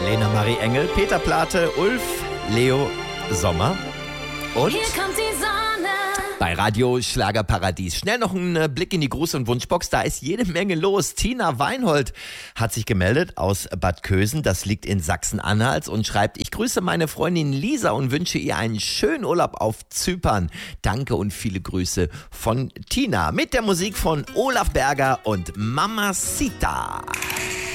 Lena Marie Engel, Peter Plate, Ulf Leo Sommer und Hier kommt die Sonne. bei Radio Schlagerparadies. Schnell noch ein Blick in die Gruß- und Wunschbox. Da ist jede Menge los. Tina Weinhold hat sich gemeldet aus Bad Kösen. Das liegt in Sachsen-Anhalt und schreibt: Ich grüße meine Freundin Lisa und wünsche ihr einen schönen Urlaub auf Zypern. Danke und viele Grüße von Tina. Mit der Musik von Olaf Berger und Mamacita.